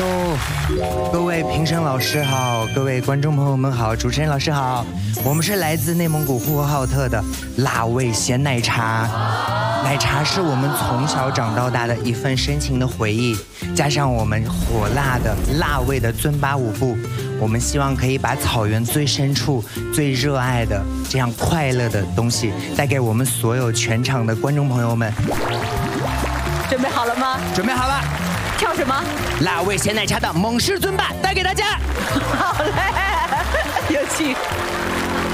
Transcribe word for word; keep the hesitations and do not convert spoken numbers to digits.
努，各位评审老师好，各位观众朋友们好，主持人老师好，我们是来自内蒙古呼和浩特的辣味咸奶茶。奶茶是我们从小长到大的一份深情的回忆，加上我们火辣的辣味的尊巴舞步，我们希望可以把草原最深处最热爱的这样快乐的东西带给我们所有全场的观众朋友们。 准备好了吗？ 准备好了。 跳什么？ 辣味咸奶茶的猛士尊巴带给大家。 好嘞，有请。